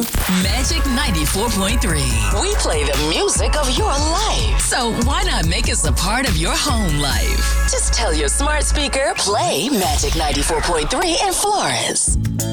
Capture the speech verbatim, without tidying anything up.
Magic ninety-four point three. We play the music of your life. So why not make us a part of your home life? Just tell your smart speaker, play Magic ninety-four point three in Florence.